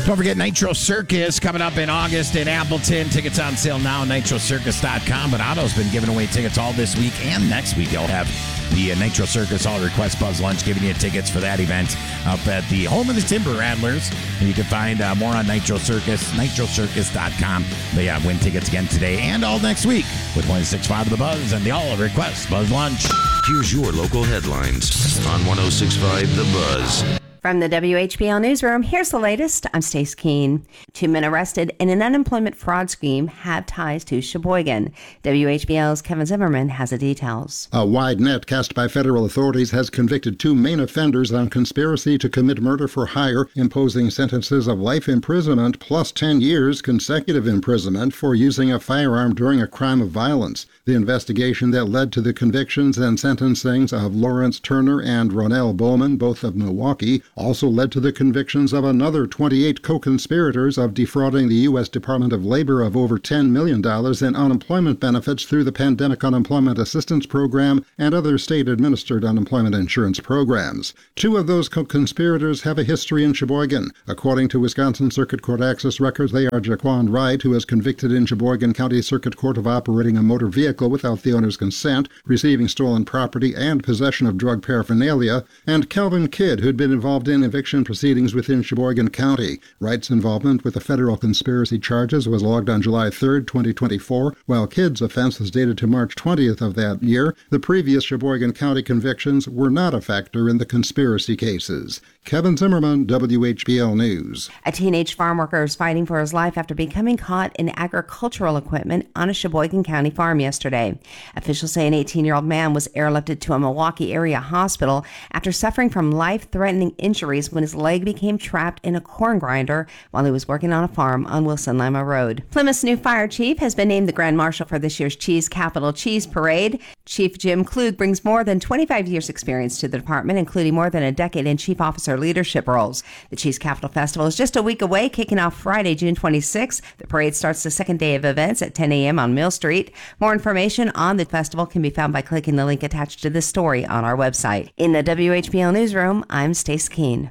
Don't forget Nitro Circus coming up in August in Appleton. Tickets on sale now at nitrocircus.com. But Otto's been giving away tickets all this week and next week. They'll have the Nitro Circus All Request Buzz Lunch giving you tickets for that event up at the home of the Timber Rattlers. And you can find more on Nitro Circus, nitrocircus.com. They win tickets again today and all next week with 106.5 of the Buzz and the All Request Buzz Lunch. Here's your local headlines on 106.5 The Buzz. From the WHBL Newsroom, here's the latest. I'm Stace Keene. 2 men arrested in an unemployment fraud scheme have ties to Sheboygan. WHBL's Kevin Zimmerman has the details. A wide net cast by federal authorities has convicted 2 main offenders on conspiracy to commit murder for hire, imposing sentences of life imprisonment plus 10 years consecutive imprisonment for using a firearm during a crime of violence. The investigation that led to the convictions and sentencings of Lawrence Turner and Ronell Bowman, both of Milwaukee, also led to the convictions of another 28 co-conspirators of defrauding the U.S. Department of Labor of over $10 million in unemployment benefits through the Pandemic Unemployment Assistance Program and other state-administered unemployment insurance programs. 2 of those co-conspirators have a history in Sheboygan. According to Wisconsin Circuit Court Access records, they are Jaquan Wright, who was convicted in Sheboygan County Circuit Court of operating a motor vehicle without the owner's consent, receiving stolen property, and possession of drug paraphernalia, and Kelvin Kidd, who'd been involved in eviction proceedings within Sheboygan County. Wright's involvement with the federal conspiracy charges was logged on July 3, 2024, while Kidd's offense was dated to March 20th of that year. The previous Sheboygan County convictions were not a factor in the conspiracy cases. Kevin Zimmerman, WHBL News. A teenage farm worker is fighting for his life after becoming caught in agricultural equipment on a Sheboygan County farm yesterday. Officials say an 18-year-old man was airlifted to a Milwaukee area hospital after suffering from life-threatening injuries when his leg became trapped in a corn grinder while he was working on a farm on Wilson Lima Road. Plymouth's new fire chief has been named the Grand Marshal for this year's Cheese Capital Cheese Parade. Chief Jim Klug brings more than 25 years' experience to the department, including more than a decade in chief officer leadership roles. The Cheese Capital Festival is just a week away, kicking off Friday, June 26th. The parade starts the second day of events at 10 a.m. on Mill Street. More information on the festival can be found by clicking the link attached to this story on our website. In the WHBL Newsroom, I'm Stace Keene.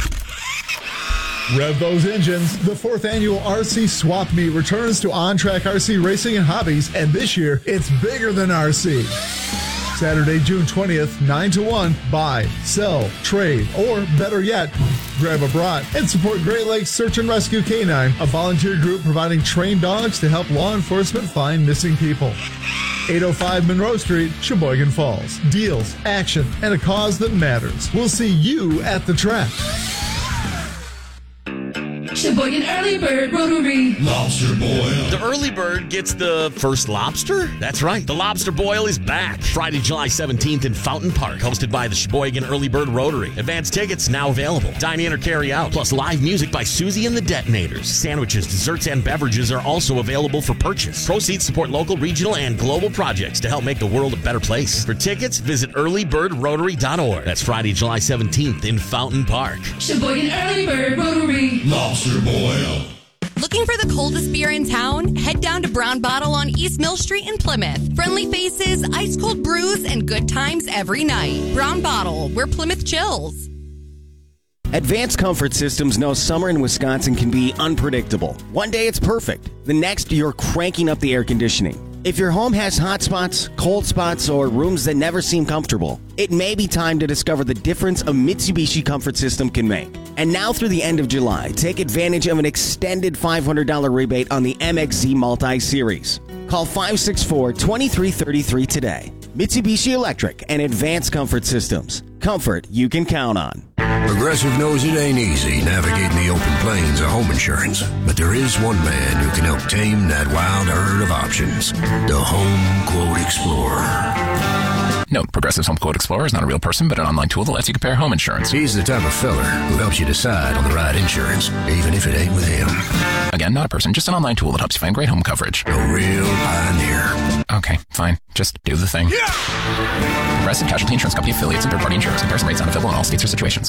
Rev those engines. The 4th annual RC Swap Meet returns to On Track RC Racing and Hobbies, and this year it's bigger than RC. Saturday, June 20th, 9 to 1. Buy, sell, trade, or better yet, grab a brat and support Great Lakes Search and Rescue K-9, a volunteer group providing trained dogs to help law enforcement find missing people. 805 Monroe Street, Sheboygan Falls. Deals, action, and a cause that matters. We'll see you at the track. Sheboygan Early Bird Rotary. Lobster Boil. The Early Bird gets the first lobster? That's right. The Lobster Boil is back. Friday, July 17th in Fountain Park, hosted by the Sheboygan Early Bird Rotary. Advance tickets now available. Dine in or carry out. Plus live music by Susie and the Detonators. Sandwiches, desserts, and beverages are also available for purchase. Proceeds support local, regional, and global projects to help make the world a better place. For tickets, visit earlybirdrotary.org. That's Friday, July 17th in Fountain Park. Sheboygan Early Bird Rotary. Lobster Boil. Looking for the coldest beer in town? Head down to Brown Bottle on East Mill Street in Plymouth. Friendly faces, ice-cold brews, and good times every night. Brown Bottle, where Plymouth chills. Advanced Comfort Systems knows summer in Wisconsin can be unpredictable. One day it's perfect. The next, you're cranking up the air conditioning. If your home has hot spots, cold spots, or rooms that never seem comfortable, it may be time to discover the difference a Mitsubishi Comfort System can make. And now through the end of July, take advantage of an extended $500 rebate on the MXZ Multi-Series. Call 564-2333 today. Mitsubishi Electric and Advanced Comfort Systems. Comfort you can count on. Progressive knows it ain't easy navigating the open plains of home insurance, but there is one man who can help tame that wild herd of options. The Home Quote Explorer. Note, Progressive's Home Quote Explorer is not a real person, but an online tool that lets you compare home insurance. He's the type of feller who helps you decide on the right insurance, even if it ain't with him. Again, not a person, just an online tool that helps you find great home coverage. A real pioneer. Okay, fine. Just do the thing. Yeah! Progressive Casualty Insurance Company affiliates and third-party insurers. Comparison rates not available in all states or situations.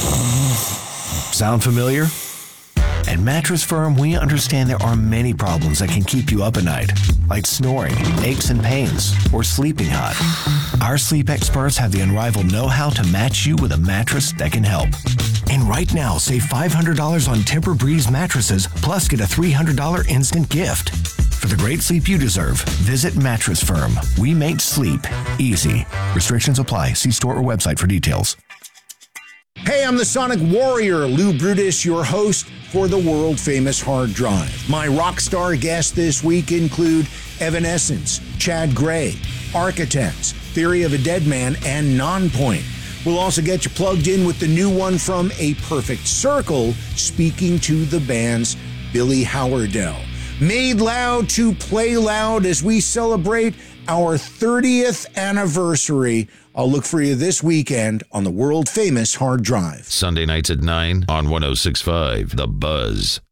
Sound familiar? At Mattress Firm, we understand there are many problems that can keep you up at night, like snoring, aches and pains, or sleeping hot. Our sleep experts have the unrivaled know-how to match you with a mattress that can help. And And right now, save $500 on Tempur-Breeze mattresses, plus get a $300 instant gift. For the great sleep you deserve, visit Mattress Firm. We make sleep easy. Restrictions apply. See store or website for details. Hey, I'm the Sonic Warrior, Lou Brutus, your host for the world-famous Hard Drive. My rock star guests this week include Evanescence, Chad Gray, Architects, Theory of a Dead Man, and Nonpoint. We'll also get you plugged in with the new one from A Perfect Circle, speaking to the band's Billy Howerdel. Made loud to play loud as we celebrate our 30th anniversary. I'll look for you this weekend on the world-famous Hard Drive. Sunday nights at 9 on 106.5 The Buzz.